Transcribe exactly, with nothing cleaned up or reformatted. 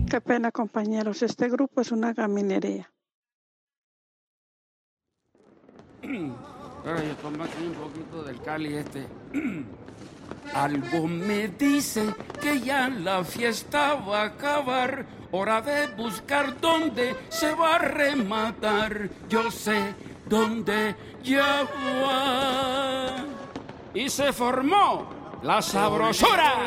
Qué pena, compañeros. Este grupo es una gaminería. Ahora yo tomo aquí un poquito del Cali este. Algo me dice que ya la fiesta va a acabar. Hora de buscar dónde se va a rematar. Yo sé dónde ya va. Y se formó la sabrosura.